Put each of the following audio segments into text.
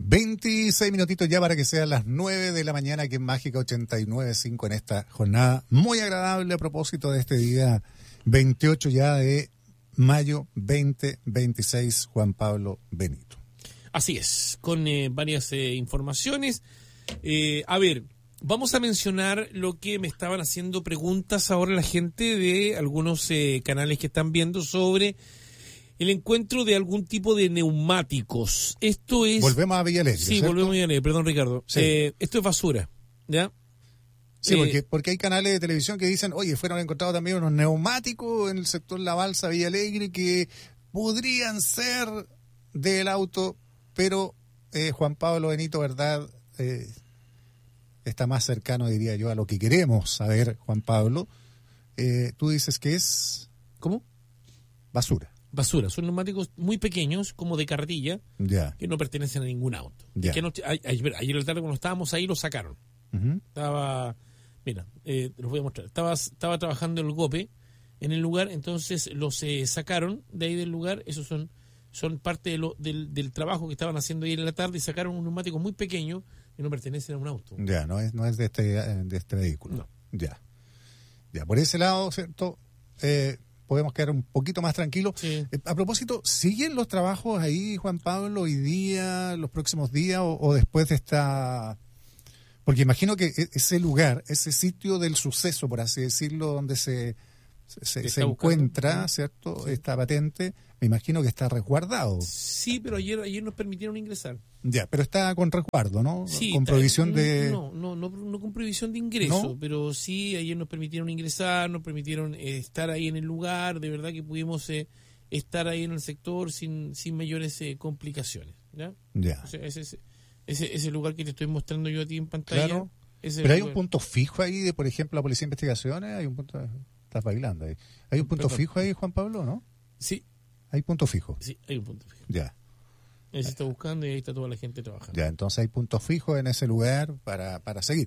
26 minutitos ya para que sean las 9 de la mañana aquí en Mágica 89.5 en esta jornada muy agradable a propósito de este día 28 ya de mayo 2026, Juan Pablo Benito. Así es, con varias informaciones. A ver, vamos a mencionar lo que me estaban haciendo preguntas ahora la gente de algunos canales que están viendo sobre el encuentro de algún tipo de neumáticos. Esto es... Volvemos a Villa Alegre, sí, ¿cierto? volvemos a Villa Alegre, perdón Ricardo. Sí. Esto es basura, ¿ya? Sí, porque hay canales de televisión que dicen, oye, fueron encontrados también unos neumáticos en el sector La Balsa, Villa Alegre, que podrían ser del auto, pero Juan Pablo Benito, ¿verdad? Está más cercano, diría yo, a lo que queremos saber, Juan Pablo. Tú dices que es... ¿Cómo? Basura. Basura, son neumáticos muy pequeños, como de carretilla, Ya. que no pertenecen a ningún auto. Ya. Que ayer a la tarde cuando estábamos ahí lo sacaron. Uh-huh. Estaba, mira, te los voy a mostrar. Estaba trabajando el GOPE en el lugar, entonces los sacaron de ahí del lugar. Esos son parte del trabajo que estaban haciendo ayer en la tarde y sacaron un neumático muy pequeño que no pertenecen a un auto. Ya, no es de este vehículo. No. Ya. Ya, por ese lado, ¿cierto? Podemos quedar un poquito más tranquilos. Sí. A propósito, ¿siguen los trabajos ahí, Juan Pablo, hoy día, los próximos días o después de esta...? Porque imagino que ese lugar, ese sitio del suceso, por así decirlo, donde se encuentra, ¿cierto? Sí. Esta patente, me imagino que está resguardado. Sí, pero ayer nos permitieron ingresar. Ya, pero está con resguardo, ¿no? Sí, con prohibición de... No con prohibición de ingreso, ¿No? pero sí, ayer nos permitieron ingresar, nos permitieron estar ahí en el lugar, de verdad que pudimos estar ahí en el sector sin mayores complicaciones, ¿ya? Ya. O sea, ese lugar que te estoy mostrando yo a ti en pantalla. Claro. Pero hay un punto fijo ahí de, por ejemplo, la Policía de Investigaciones, hay un punto... Estás bailando ahí. ¿Hay un punto fijo ahí, Juan Pablo, no? Sí. Hay punto fijo. Sí, hay un punto fijo. Ya. Ahí se está buscando y ahí está toda la gente trabajando. Ya, entonces hay puntos fijos en ese lugar para seguir.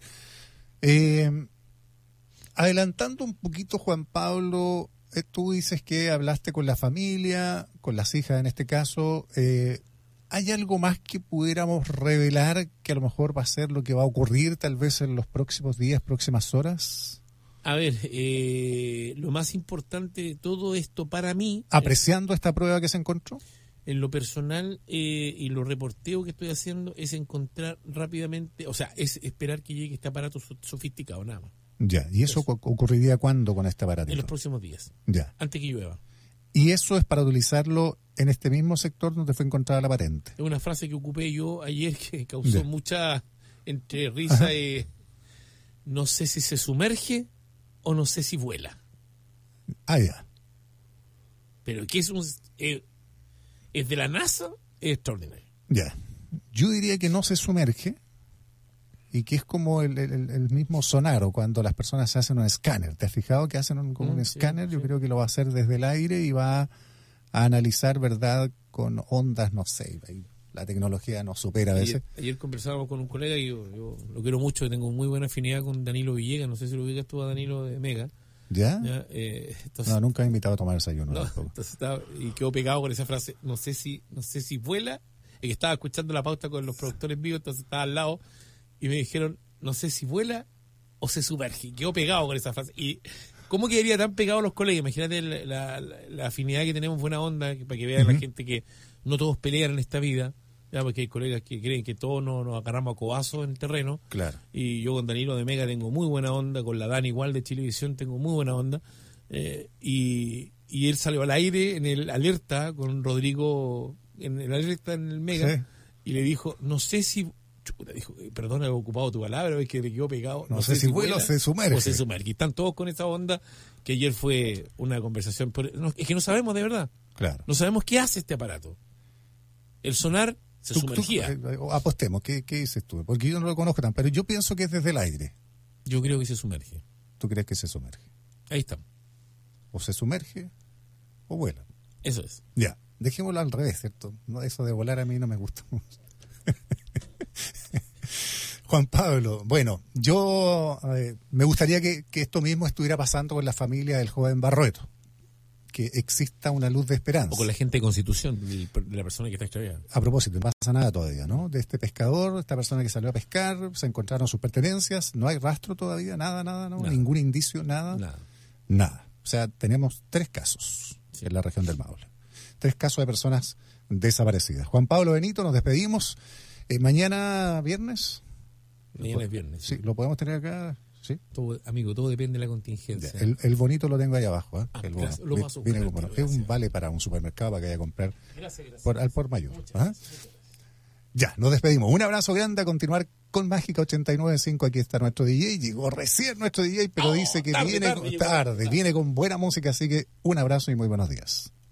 Adelantando un poquito, Juan Pablo, tú dices que hablaste con la familia, con las hijas en este caso. ¿Hay algo más que pudiéramos revelar que a lo mejor va a ser lo que va a ocurrir tal vez en los próximos días, próximas horas? A ver, lo más importante de todo esto para mí... ¿Apreciando esta prueba que se encontró? En lo personal y lo reporteo que estoy haciendo es encontrar rápidamente, o sea, es esperar que llegue este aparato sofisticado, nada más. Ya, ¿y eso ocurriría cuándo con este aparato? En los próximos días, ya. Antes que llueva. ¿Y eso es para utilizarlo en este mismo sector donde fue encontrada la patente? Es una frase que ocupé yo ayer que causó mucha entre risa y no sé si se sumerge o no sé si vuela. Ah, ya. Pero que es de la NASA, es extraordinario. Ya. Yo diría que no se sumerge y que es como el mismo sonar o cuando las personas se hacen un escáner. ¿Te has fijado que hacen un escáner? Sí. Yo creo que lo va a hacer desde el aire y va a analizar, ¿verdad?, con ondas, no sé. La tecnología nos supera a veces. Ayer conversábamos con un colega y yo lo quiero mucho, tengo muy buena afinidad con Danilo Villegas, no sé si lo ubicas tú a Danilo de Mega. ¿Ya? Entonces, no, nunca he invitado a tomar desayuno. No, entonces y quedó pegado con esa frase, no sé si vuela, y que estaba escuchando la pauta con los productores vivos, entonces estaba al lado, y me dijeron, no sé si vuela o se sumerge, y quedó pegado con esa frase, y ¿cómo quedaría tan pegado a los colegas? Imagínate la afinidad que tenemos, buena onda, para que vean la gente que no todos pelean en esta vida, ya, porque hay colegas que creen que todos nos agarramos a cobazos en el terreno. Claro. Y yo con Danilo de Mega tengo muy buena onda, con la Dani igual de Chilevisión tengo muy buena onda. Y él salió al aire en el alerta con Rodrigo, en el alerta en el Mega, sí. Y le dijo, no sé si... Dijo, perdona, he ocupado tu palabra, es que le quedó pegado. No sé si vuela o se sumerge. O se sumerge. Y están todos con esa onda que ayer fue una conversación. Es que no sabemos de verdad. Claro. No sabemos qué hace este aparato. El sonar... Se sumergía. Apostemos, ¿qué dices tú? Porque yo no lo conozco tan, pero yo pienso que es desde el aire. Yo creo que se sumerge. ¿Tú crees que se sumerge? Ahí está. O se sumerge o vuela. Eso es. Ya, dejémoslo al revés, ¿cierto? No, eso de volar a mí no me gusta mucho. Juan Pablo, bueno, yo me gustaría que esto mismo estuviera pasando con la familia del joven Barrueto. que exista una luz de esperanza. O con la gente de Constitución, de la persona que está extraviada. A propósito, no pasa nada todavía, ¿no? De este pescador, esta persona que salió a pescar, se encontraron sus pertenencias, no hay rastro todavía, nada, ¿no? Nada. Ningún indicio, nada. O sea, tenemos 3 casos en la región del Maule. 3 casos de personas desaparecidas. Juan Pablo Benito, nos despedimos. Mañana viernes. Mañana es viernes. Sí, lo podemos tener acá. Sí. Todo, amigo, todo depende de la contingencia. El bonito lo tengo ahí abajo. El bono. Gracias, lo paso Viene por con bono. gracias. Es un vale para un supermercado para que vaya a comprar Gracias. al por mayor. Muchas ¿Ah? gracias. Ya, nos despedimos. Un abrazo grande, a continuar con Mágica 89.5. Aquí está nuestro DJ. Llegó recién nuestro DJ, pero dice que viene tarde, viene con buena música. Así que un abrazo y muy buenos días.